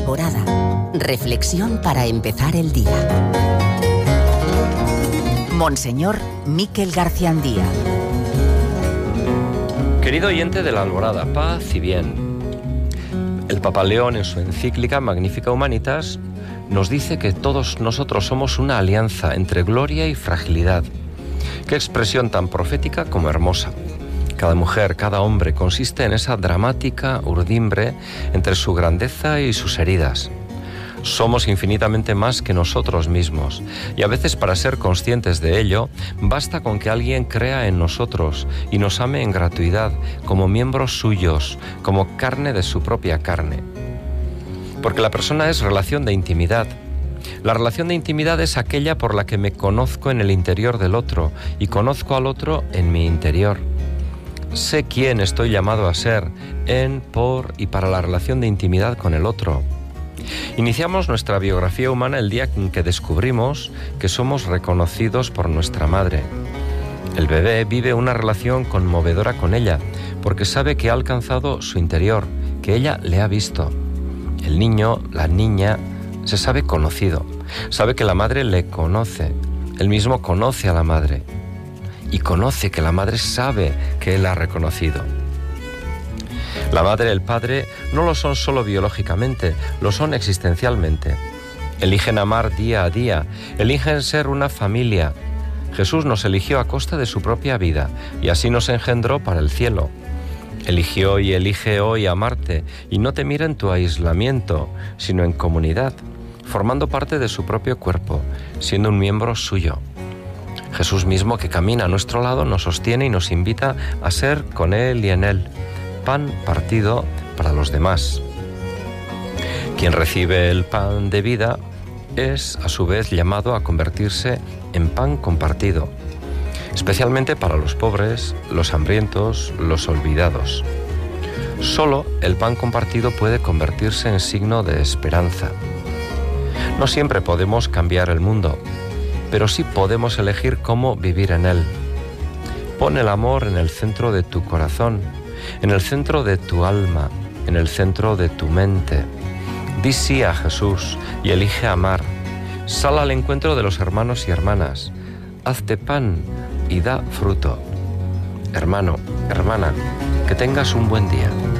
Alborada. Reflexión para empezar el día. Monseñor Miquel Garciandía. Querido oyente de la Alborada, paz y bien. El Papa León, en su encíclica Magnificat Humanitas, nos dice que todos nosotros somos una alianza entre gloria y fragilidad. Qué expresión tan profética como hermosa. Cada mujer, cada hombre consiste en esa dramática urdimbre entre su grandeza y sus heridas. Somos infinitamente más que nosotros mismos, y a veces, para ser conscientes de ello, basta con que alguien crea en nosotros y nos ame en gratuidad, como miembros suyos, como carne de su propia carne. Porque la persona es relación de intimidad. La relación de intimidad es aquella por la que me conozco en el interior del otro y conozco al otro en mi interior. Sé quién estoy llamado a ser en, por y para la relación de intimidad con el otro. Iniciamos nuestra biografía humana el día en que descubrimos que somos reconocidos por nuestra madre. El bebé vive una relación conmovedora con ella, porque sabe que ha alcanzado su interior, que ella le ha visto. El niño, la niña, se sabe conocido, sabe que la madre le conoce, él mismo conoce a la madre, y conoce que la madre sabe que él ha reconocido. La madre y el padre no lo son solo biológicamente, lo son existencialmente. Eligen amar día a día, eligen ser una familia. Jesús nos eligió a costa de su propia vida y así nos engendró para el cielo. Eligió y elige hoy amarte y no te mira en tu aislamiento, sino en comunidad, formando parte de su propio cuerpo, siendo un miembro suyo. Jesús mismo, que camina a nuestro lado, nos sostiene y nos invita a ser con Él y en Él, pan partido para los demás. Quien recibe el pan de vida es, a su vez, llamado a convertirse en pan compartido, especialmente para los pobres, los hambrientos, los olvidados. Solo el pan compartido puede convertirse en signo de esperanza. No siempre podemos cambiar el mundo, pero sí podemos elegir cómo vivir en él. Pon el amor en el centro de tu corazón, en el centro de tu alma, en el centro de tu mente. Di sí a Jesús y elige amar. Sal al encuentro de los hermanos y hermanas. Hazte pan y da fruto. Hermano, hermana, que tengas un buen día.